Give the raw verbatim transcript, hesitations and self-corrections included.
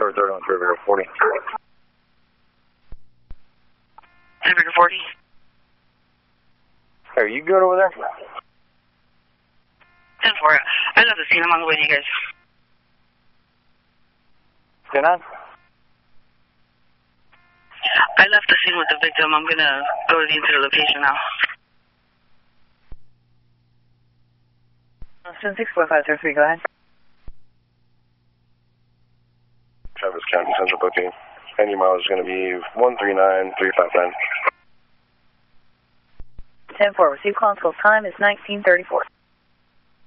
Third, third on River forty. River forty. Hey, are you good over there? ten four. I left the scene. I'm on the way to you guys. ten nine? I left the scene with the victim. I'm going to go to the incident location now. seven six four five zero three, go ahead. Travis County Central booking. Any mileage is going to be one three nine three five nine. ten four, receive console time is nineteen thirty-four.